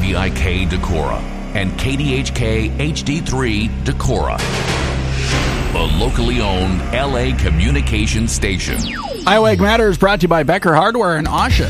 WPIK Decorah and KDHK HD3 Decorah, the locally owned LA communication station. Iowa Ag Matters brought to you by Becker Hardware in Oshen.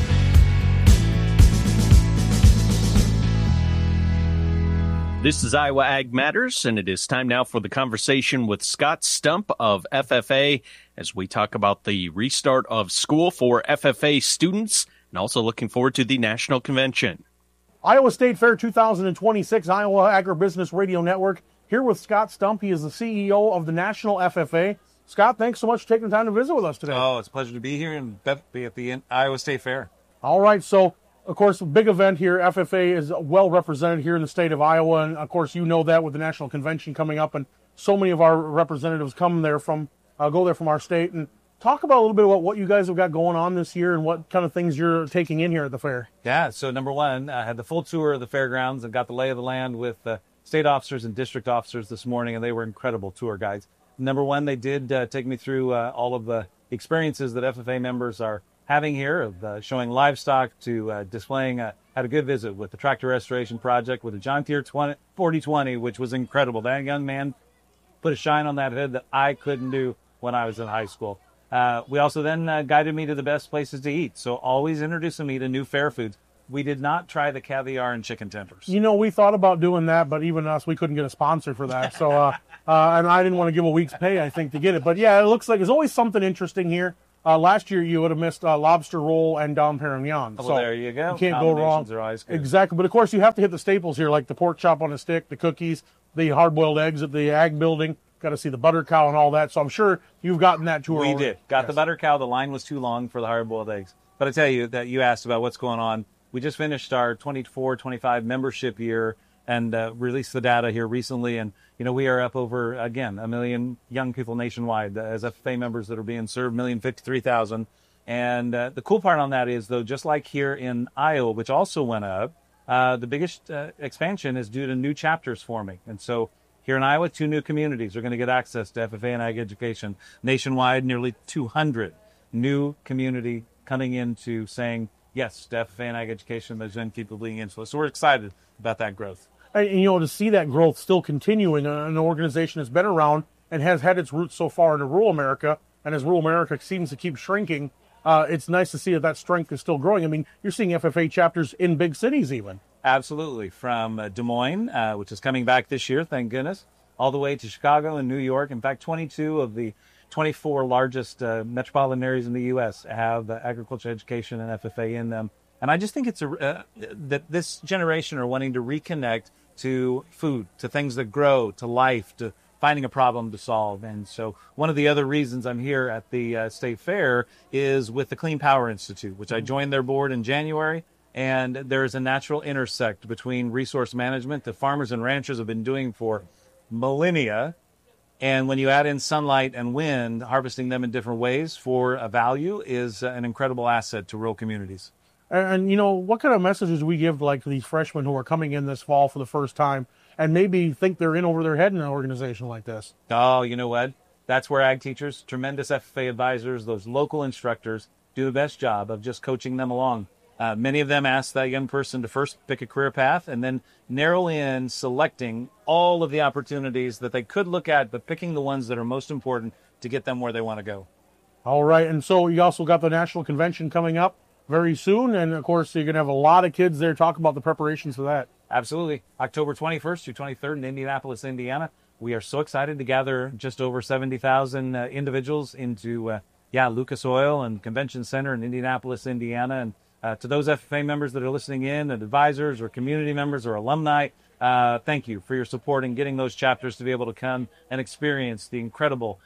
This is Iowa Ag Matters, and it is time now for the conversation with Scott Stump of FFA as we talk about the restart of school for FFA students and also looking forward to the National Convention. Iowa State Fair 2026, Iowa Agribusiness Radio Network, here with Scott Stump. He is the CEO of the National FFA. Scott, thanks so much for taking the time to visit with us today. Oh, it's a pleasure to be here and be at the Iowa State Fair. All right, so, of course, a big event here. FFA is well represented here in the state of Iowa, and, of course, you know that with the National Convention coming up, and so many of our representatives come there from, go there from our state. And talk about a little bit about what you guys have got going on this year and what kind of things you're taking in here at the fair. Yeah, so number one, I had the full tour of the fairgrounds and got the lay of the land with state officers and district officers this morning, and they were incredible tour guides. Number one, they did take me through all of the experiences that FFA members are having here, of showing livestock to displaying. Had a good visit with the tractor restoration project with the John Deere 4020, which was incredible. That young man put a shine on that head that I couldn't do when I was in high school. We also then guided me to the best places to eat, so always introducing me to new fair foods. We did not try the caviar and chicken tenders. You know, we thought about doing that, but even us, we couldn't get a sponsor for that. So, and I didn't want to give a week's pay, I think, to get it. But yeah, it looks like there's always something interesting here. Last year, you would have missed lobster roll and Dom Perignon. Well, there you go. You can't go wrong. Are always good. Exactly. But of course, you have to hit the staples here, like the pork chop on a stick, the cookies, the hard-boiled eggs at the Ag Building. Got to see the butter cow and all that. So I'm sure you've gotten that tour. We did. Got the butter cow. The line was too long for the hard-boiled eggs. But I tell you that you asked about what's going on. We just finished our 24-25 membership year and released the data here recently. And, you know, we are up over, again, 1 million young people nationwide as FFA members that are being served, 1,053,000. And the cool part on that is, though, just like here in Iowa, which also went up, the biggest expansion is due to new chapters forming. And so here in Iowa, 2 new communities are going to get access to FFA and ag education. Nationwide, nearly 200 new community coming into saying yes to FFA and ag education. Those young people being influenced. So we're excited about that growth. And, you know, to see that growth still continuing, an organization that's been around and has had its roots so far into rural America, and as rural America seems to keep shrinking, it's nice to see that strength is still growing. I mean, you're seeing FFA chapters in big cities even. Absolutely. From Des Moines, which is coming back this year, thank goodness, all the way to Chicago and New York. In fact, 22 of the 24 largest metropolitan areas in the U.S. have agriculture education and FFA in them. And I just think it's that this generation are wanting to reconnect to food, to things that grow, to life, to finding a problem to solve. And so one of the other reasons I'm here at the State Fair is with the Clean Power Institute, which I joined their board in January. And there is a natural intersect between resource management that farmers and ranchers have been doing for millennia. And when you add in sunlight and wind, harvesting them in different ways for a value is an incredible asset to rural communities. And, you know, what kind of messages we give, like, these freshmen who are coming in this fall for the first time and maybe think they're in over their head in an organization like this? Oh, you know what? That's where ag teachers, tremendous FFA advisors, those local instructors do the best job of just coaching them along. Many of them ask that young person to first pick a career path and then narrow in selecting all of the opportunities that they could look at, but picking the ones that are most important to get them where they want to go. All right. And so you also got the National Convention coming up very soon. And, of course, you're going to have a lot of kids there. Talk about the preparations for that. Absolutely. October 21st through 23rd in Indianapolis, Indiana. We are so excited to gather just over 70,000 individuals into, Lucas Oil and Convention Center in Indianapolis, Indiana. And to those FFA members that are listening in, and advisors or community members or alumni, thank you for your support in getting those chapters to be able to come and experience the incredible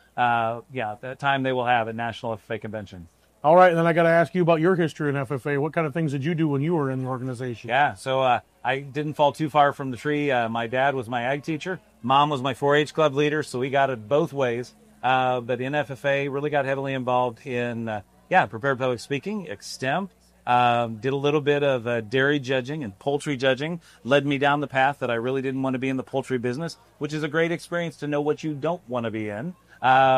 that time they will have at National FFA Convention. All right, and then I got to ask you about your history in FFA. What kind of things did you do when you were in the organization? Yeah, so I didn't fall too far from the tree. My dad was my ag teacher. Mom was my 4-H club leader, so we got it both ways. But in FFA, really got heavily involved in, prepared public speaking, extemp. Did a little bit of dairy judging and poultry judging. Led me down the path that I really didn't want to be in the poultry business, which is a great experience to know what you don't want to be in.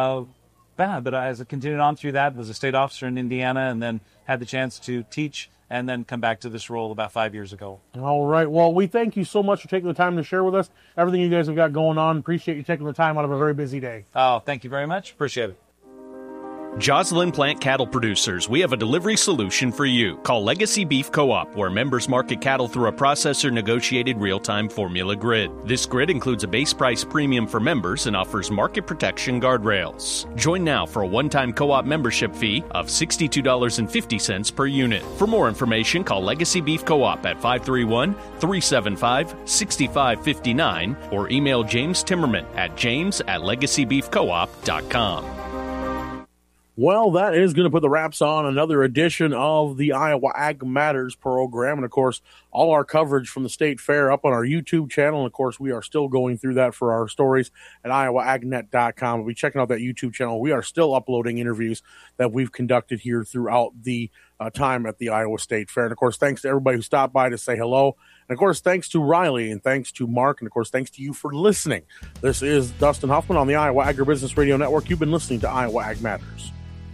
But as I continued on through that, was a state officer in Indiana and then had the chance to teach and then come back to this role about 5 years ago. All right. Well, we thank you so much for taking the time to share with us everything you guys have got going on. Appreciate you taking the time out of a very busy day. Oh, thank you very much. Appreciate it. Joslyn Plant Cattle Producers, we have a delivery solution for you. Call Legacy Beef Co-op, where members market cattle through a processor-negotiated real-time formula grid. This grid includes a base price premium for members and offers market protection guardrails. Join now for a one-time co-op membership fee of $62.50 per unit. For more information, call Legacy Beef Co-op at 531-375-6559 or email James Timmerman at james@legacybeefcoop.com. Well, that is going to put the wraps on another edition of the Iowa Ag Matters program. And, of course, all our coverage from the State Fair up on our YouTube channel. And, of course, we are still going through that for our stories at iowaagnet.com. We'll be checking out that YouTube channel. We are still uploading interviews that we've conducted here throughout the time at the Iowa State Fair. And, of course, thanks to everybody who stopped by to say hello. And, of course, thanks to Riley and thanks to Mark. And, of course, thanks to you for listening. This is Dustin Huffman on the Iowa Agribusiness Radio Network. You've been listening to Iowa Ag Matters.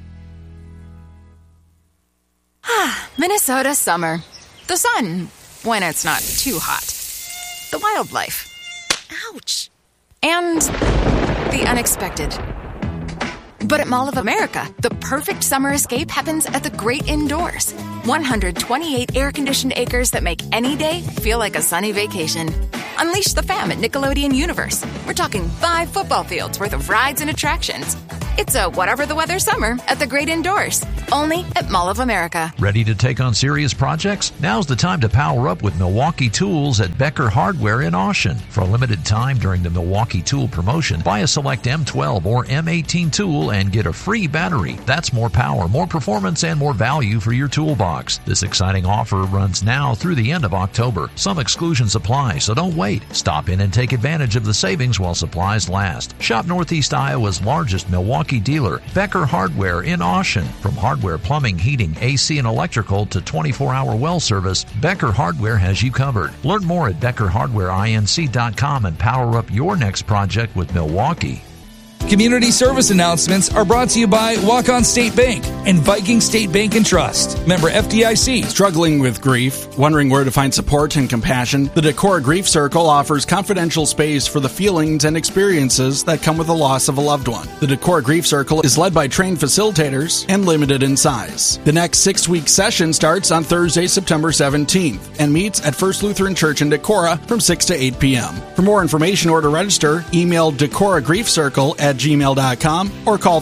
Minnesota summer. The sun, when it's not too hot. The wildlife. Ouch. And the unexpected. But at Mall of America, the perfect summer escape happens at the great indoors. 128 air-conditioned acres that make any day feel like a sunny vacation. Unleash the fam at Nickelodeon Universe. We're talking 5 football fields worth of rides and attractions. It's a whatever the weather summer at the great indoors. Only at Mall of America. Ready to take on serious projects? Now's the time to power up with Milwaukee Tools at Becker Hardware in Austin. For a limited time during the Milwaukee Tool promotion, buy a select M12 or M18 tool and get a free battery. That's more power, more performance, and more value for your toolbox. This exciting offer runs now through the end of October. Some exclusions apply, so don't wait. Stop in and take advantage of the savings while supplies last. Shop Northeast Iowa's largest Milwaukee dealer, Becker Hardware in Austin. From hardware, plumbing, heating, AC, and electrical to 24-hour well service, Becker Hardware has you covered. Learn more at BeckerHardwareINC.com and power up your next project with Milwaukee. Community service announcements are brought to you by Walk-On State Bank and Viking State Bank and Trust. Member FDIC. Struggling with grief? Wondering where to find support and compassion? The Decorah Grief Circle offers confidential space for the feelings and experiences that come with the loss of a loved one. The Decorah Grief Circle is led by trained facilitators and limited in size. The next 6-week session starts on Thursday, September 17th and meets at First Lutheran Church in Decorah from 6 to 8 p.m. For more information or to register, email decorahgriefcircle@gmail.com or call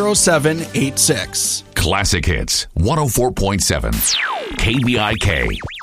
309-536-0786. Classic Hits 104.7 KBIK.